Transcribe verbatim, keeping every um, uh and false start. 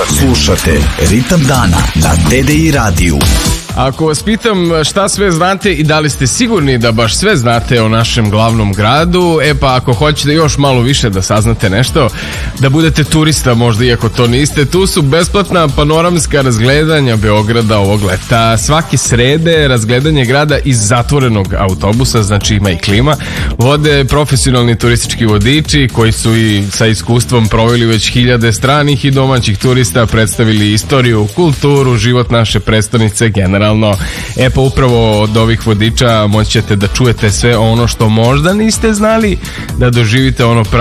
Slušate Ritam dana na D D I radiju. Ako vas pitam šta sve znate i da li ste sigurni da baš sve znate o našem glavnom gradu, e pa ako hoćete još malo više da saznate nešto, da budete turista možda iako to niste, tu su besplatna panoramska razgledanja Beograda ovog leta. Svake srede razgledanje grada iz zatvorenog autobusa, znači ima i klima, vode profesionalni turistički vodiči koji su i sa iskustvom proveli već hiljade stranih i domaćih turista, predstavili istoriju, kulturu, život naše prestonice generalno. E pa upravo od ovih vodiča moći ćete da čujete sve ono što možda niste znali, da doživite ono pravo